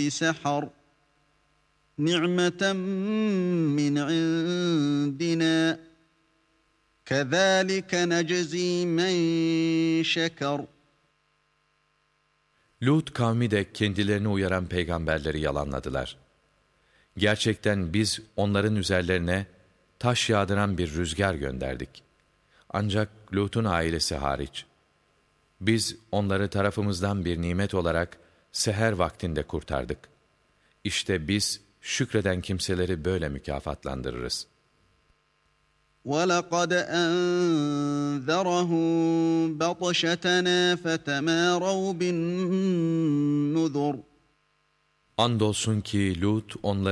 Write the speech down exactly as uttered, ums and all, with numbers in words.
سحر نعمة من عندنا كذلك نجزي من شكر. Lut kavmi de kendilerini uyaran peygamberleri yalanladılar. Gerçekten biz onların üzerlerine taş yağdıran bir rüzgar gönderdik. Ancak Lut'un ailesi hariç. Biz onları tarafımızdan bir nimet olarak seher vaktinde kurtardık. İşte biz şükreden kimseleri böyle mükafatlandırırız. وَلَقَدْ أَنذَرَهُم بَطْشَتَنَا فَتَمَارَوْا بِالنُّذُرِ. Andolsun ki Lut onları